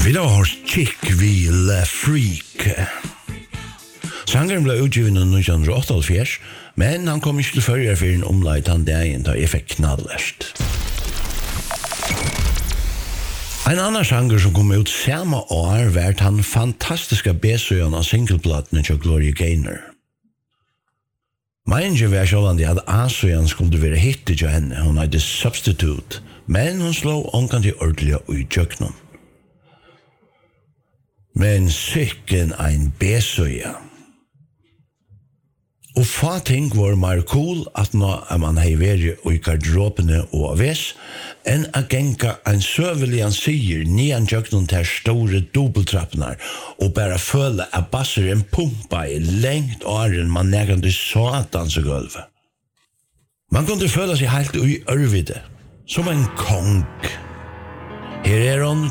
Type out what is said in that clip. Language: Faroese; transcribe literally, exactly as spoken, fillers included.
Vi da har Chick vi Le Freak. Sangeren ble utgivet i nitton åttaogfjørs, men han kom ikke til førre for en omleit han dagen da jeg fikk knallest. En annan sanger som kom ut samme år var han fantastiska B-søen av singleplatene til Gloria Gaynor. Mange var sjålande at A-søen skulle være hittet til henne, hun hadde Substitute, men hun slå omkant i ordelig i tjøkkenen. Men sikken ein B-søen. Og få ting var mer cool at nå er man hei veri i gardropene og ves, enn a genka en søvelig han sier nian tjøkkenen til store dobbeltrappene og bare føle at basser en pumpa i lengt åren man negande satans og gulvet. Man kunne føle seg helt ui ørvide, som en kong. Her er hon